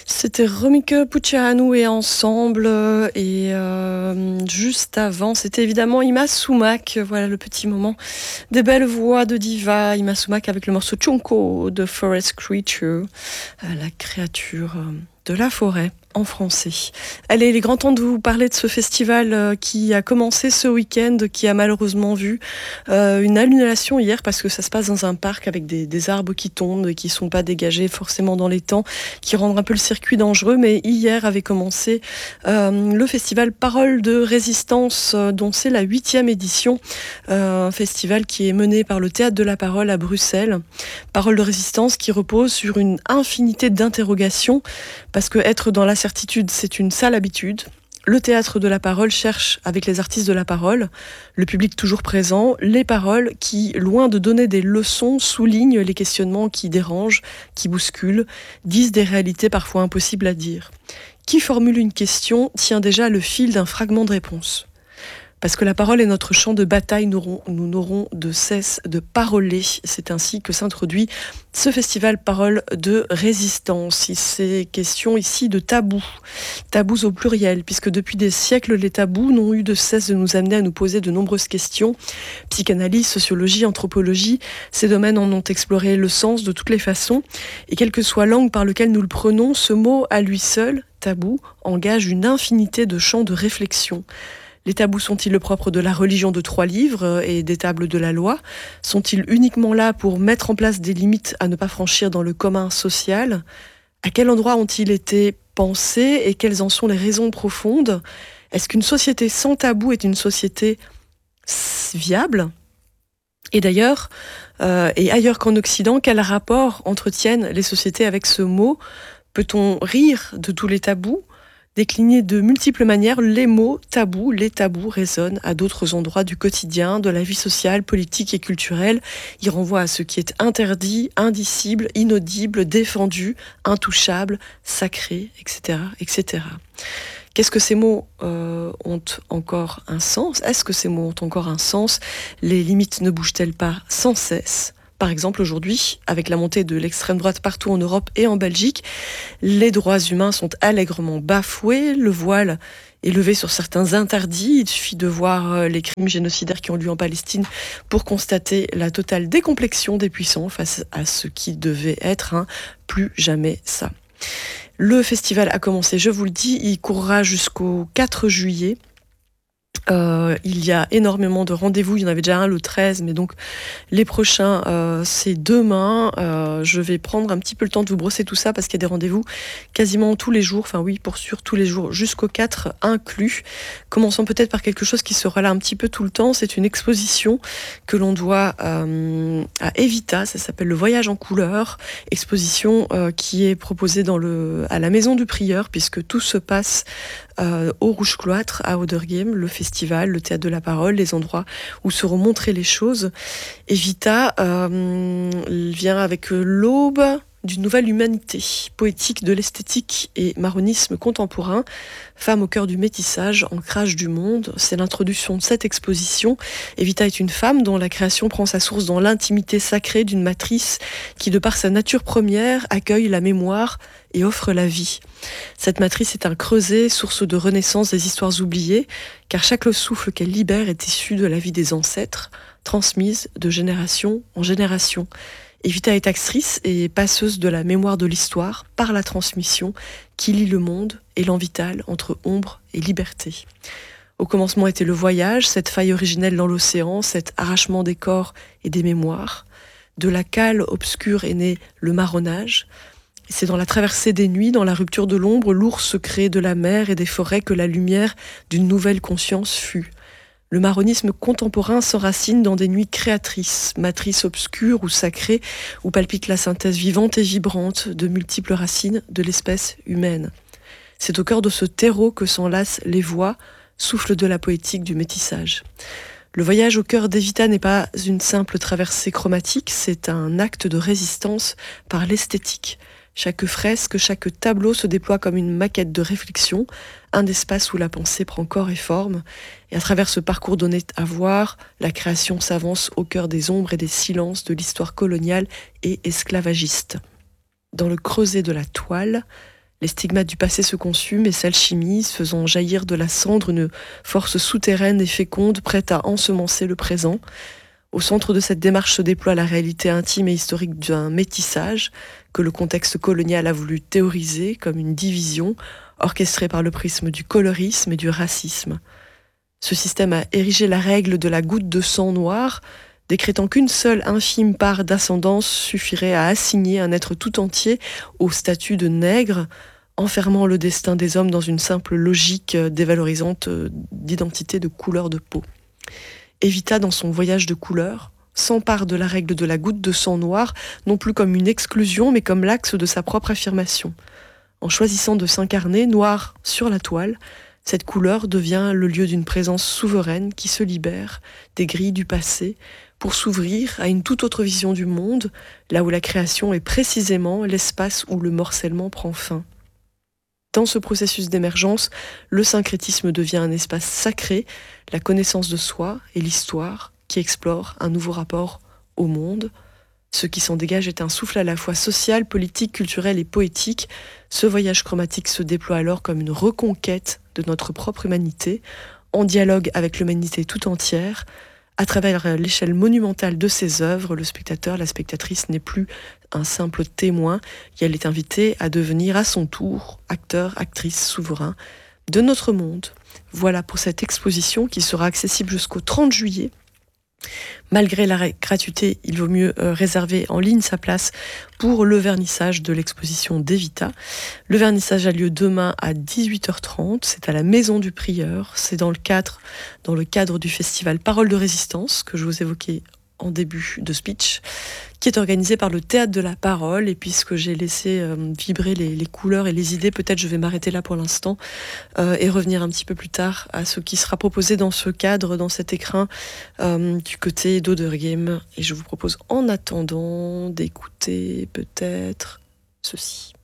C'était Romike Puceanu et Ensemble, juste avant, c'était évidemment Ima Sumac, voilà le petit moment des belles voix de diva, Ima Sumac avec le morceau Chunko de Forest Creature, la créature de la forêt en français. Allez, il est grand temps de vous parler de ce festival qui a commencé ce week-end, qui a malheureusement vu une annulation hier parce que ça se passe dans un parc avec des arbres qui tombent et qui sont pas dégagés forcément dans les temps, qui rendent un peu le circuit dangereux. Mais hier avait commencé le festival Paroles de Résistance, dont c'est la 8e édition, un festival qui est mené par le Théâtre de la Parole à Bruxelles. Paroles de Résistance qui repose sur une infinité d'interrogations, parce que être dans la certitude, c'est une sale habitude. Le Théâtre de la Parole cherche, avec les artistes de la parole, le public toujours présent, les paroles qui, loin de donner des leçons, soulignent les questionnements qui dérangent, qui bousculent, disent des réalités parfois impossibles à dire. Qui formule une question tient déjà le fil d'un fragment de réponse. Parce que la parole est notre champ de bataille, nous n'aurons de cesse de paroler. C'est ainsi que s'introduit ce festival Paroles de Résistance. C'est question ici de tabous, tabous au pluriel, puisque depuis des siècles, les tabous n'ont eu de cesse de nous amener à nous poser de nombreuses questions. Psychanalyse, sociologie, anthropologie, ces domaines en ont exploré le sens de toutes les façons. Et quelle que soit l'angle par lequel nous le prenons, ce mot à lui seul, tabou, engage une infinité de champs de réflexion. Les tabous sont-ils le propre de la religion de 3 livres et des tables de la loi ? Sont-ils uniquement là pour mettre en place des limites à ne pas franchir dans le commun social ? À quel endroit ont-ils été pensés et quelles en sont les raisons profondes ? Est-ce qu'une société sans tabou est une société viable ? Et d'ailleurs, et ailleurs qu'en Occident, quel rapport entretiennent les sociétés avec ce mot ? Peut-on rire de tous les tabous ? Déclinés de multiples manières, les mots tabous, les tabous résonnent à d'autres endroits du quotidien, de la vie sociale, politique et culturelle. Ils renvoient à ce qui est interdit, indicible, inaudible, défendu, intouchable, sacré, etc., etc. Qu'est-ce que ces mots ont encore un sens ? Est-ce que ces mots ont encore un sens ? Les limites ne bougent-elles pas sans cesse ? Par exemple, aujourd'hui, avec la montée de l'extrême droite partout en Europe et en Belgique, les droits humains sont allègrement bafoués, le voile est levé sur certains interdits. Il suffit de voir les crimes génocidaires qui ont lieu en Palestine pour constater la totale décomplexion des puissants face à ce qui devait être plus jamais ça. Le festival a commencé, je vous le dis, il courra jusqu'au 4 juillet. Il y a énormément de rendez-vous, il y en avait déjà un le 13, mais donc les prochains c'est demain. Je vais prendre un petit peu le temps de vous brosser tout ça parce qu'il y a des rendez-vous quasiment tous les jours, enfin oui pour sûr tous les jours jusqu'au 4 inclus. Commençons peut-être par quelque chose qui sera là un petit peu tout le temps, c'est une exposition que l'on doit à Evita, ça s'appelle Le Voyage en couleurs, exposition qui est proposée à la Maison du Prieur puisque tout se passe au Rouge Cloître à Ouderghem, le festival, le Théâtre de la Parole, les endroits où seront montrées les choses. Evita vient avec l'aube d'une nouvelle humanité, poétique de l'esthétique et marronisme contemporain, femme au cœur du métissage, ancrage du monde. C'est l'introduction de cette exposition. Evita est une femme dont la création prend sa source dans l'intimité sacrée d'une matrice qui, de par sa nature première, accueille la mémoire et offre la vie. Cette matrice est un creuset, source de renaissance des histoires oubliées, car chaque souffle qu'elle libère est issu de la vie des ancêtres, transmise de génération en génération. Evita est actrice et passeuse de la mémoire de l'histoire par la transmission qui lie le monde, élan vital entre ombre et liberté. Au commencement était le voyage, cette faille originelle dans l'océan, cet arrachement des corps et des mémoires. De la cale obscure est né le marronnage. C'est dans la traversée des nuits, dans la rupture de l'ombre, l'ours crée de la mer et des forêts que la lumière d'une nouvelle conscience fut. Le marronisme contemporain s'enracine dans des nuits créatrices, matrices obscures ou sacrées, où palpite la synthèse vivante et vibrante de multiples racines de l'espèce humaine. C'est au cœur de ce terreau que s'enlacent les voix, souffle de la poétique du métissage. Le voyage au cœur d'Evita n'est pas une simple traversée chromatique, c'est un acte de résistance par l'esthétique. Chaque fresque, chaque tableau se déploie comme une maquette de réflexion, un espace où la pensée prend corps et forme. Et à travers ce parcours donné à voir, la création s'avance au cœur des ombres et des silences de l'histoire coloniale et esclavagiste. Dans le creuset de la toile, Les stigmates du passé se consument et s'alchimisent, faisant jaillir de la cendre une force souterraine et féconde, prête à ensemencer le présent. Au centre de cette démarche se déploie la réalité intime et historique d'un métissage que le contexte colonial a voulu théoriser comme une division orchestrée par le prisme du colorisme et du racisme. Ce système a érigé la règle de la goutte de sang noir, décrétant qu'une seule infime part d'ascendance suffirait à assigner un être tout entier au statut de nègre, enfermant le destin des hommes dans une simple logique dévalorisante d'identité de couleur de peau. Evita, dans son voyage de couleur, s'empare de la règle de la goutte de sang noir, non plus comme une exclusion, mais comme l'axe de sa propre affirmation. En choisissant de s'incarner noir sur la toile, cette couleur devient le lieu d'une présence souveraine qui se libère des grilles du passé pour s'ouvrir à une toute autre vision du monde, là où la création est précisément l'espace où le morcellement prend fin. Dans ce processus d'émergence, le syncrétisme devient un espace sacré, la connaissance de soi et l'histoire qui explore un nouveau rapport au monde. Ce qui s'en dégage est un souffle à la fois social, politique, culturel et poétique. Ce voyage chromatique se déploie alors comme une reconquête de notre propre humanité, en dialogue avec l'humanité tout entière. À travers l'échelle monumentale de ses œuvres, le spectateur, la spectatrice n'est plus un simple témoin, et elle est invitée à devenir à son tour acteur, actrice, souverain de notre monde. Voilà pour cette exposition qui sera accessible jusqu'au 30 juillet. Malgré la gratuité, il vaut mieux réserver en ligne sa place pour le vernissage de l'exposition d'Evita. Le vernissage a lieu demain à 18h30, c'est à la Maison du Prieur, c'est dans le cadre du festival Paroles de Résistance que je vous évoquais en début de speech, qui est organisé par le Théâtre de la Parole. Et puisque j'ai laissé vibrer les couleurs et les idées, peut-être je vais m'arrêter là pour l'instant et revenir un petit peu plus tard à ce qui sera proposé dans ce cadre, dans cet écrin du côté d'Oderghem. Et je vous propose en attendant d'écouter peut-être ceci.